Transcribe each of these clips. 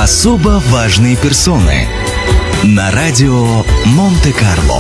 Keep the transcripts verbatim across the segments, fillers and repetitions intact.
Особо важные персоны на радио Монте-Карло.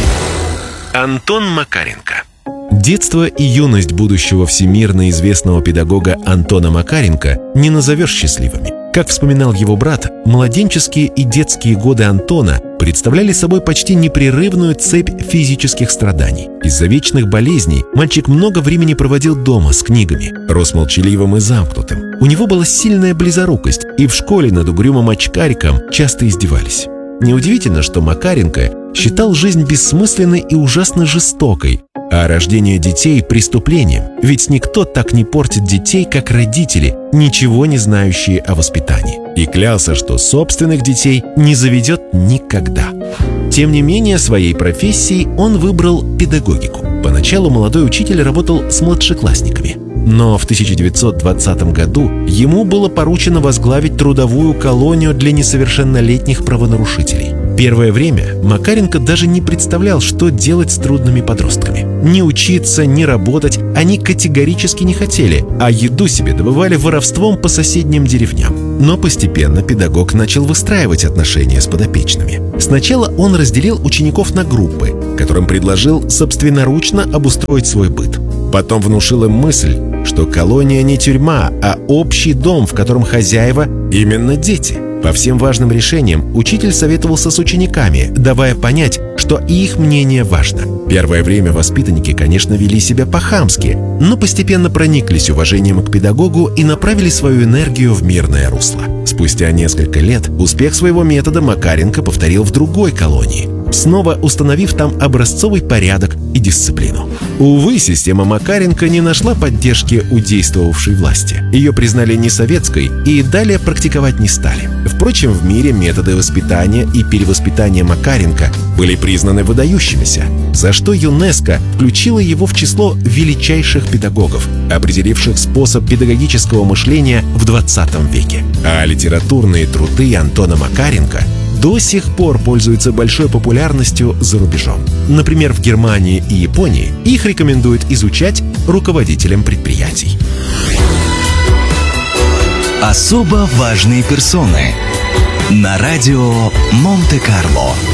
Антон Макаренко. Детство и юность будущего всемирно известного педагога Антона Макаренко не назовешь счастливыми. Как вспоминал его брат, младенческие и детские годы Антона представляли собой почти непрерывную цепь физических страданий. Из-за вечных болезней мальчик много времени проводил дома с книгами, рос молчаливым и замкнутым. У него была сильная близорукость, и в школе над угрюмым очкариком часто издевались. Неудивительно, что Макаренко считал жизнь бессмысленной и ужасно жестокой, а рождение детей – преступлением, ведь никто так не портит детей, как родители, ничего не знающие о воспитании. И клялся, что собственных детей не заведет никогда. Тем не менее, своей профессией он выбрал педагогику. Поначалу молодой учитель работал с младшеклассниками. Но в тысяча девятьсот двадцатом году ему было поручено возглавить трудовую колонию для несовершеннолетних правонарушителей. Первое время Макаренко даже не представлял, что делать с трудными подростками. Ни учиться, ни работать они категорически не хотели, а еду себе добывали воровством по соседним деревням. Но постепенно педагог начал выстраивать отношения с подопечными. Сначала он разделил учеников на группы, которым предложил собственноручно обустроить свой быт. Потом внушил им мысль, что колония не тюрьма, а общий дом, в котором хозяева именно дети. По всем важным решениям учитель советовался с учениками, давая понять, что их мнение важно. Первое время воспитанники, конечно, вели себя по-хамски, но постепенно прониклись уважением к педагогу и направили свою энергию в мирное русло. Спустя несколько лет успех своего метода Макаренко повторил в другой колонии, снова установив там образцовый порядок и дисциплину. Увы, система Макаренко не нашла поддержки у действовавшей власти. Ее признали несоветской и далее практиковать не стали. Впрочем, в мире методы воспитания и перевоспитания Макаренко были признаны выдающимися, за что ЮНЕСКО включило его в число величайших педагогов, определивших способ педагогического мышления в двадцатом веке. А литературные труды Антона Макаренко до сих пор пользуются большой популярностью за рубежом. Например, в Германии и Японии их рекомендуют изучать руководителям предприятий. Особо важные персоны на радио Монте-Карло.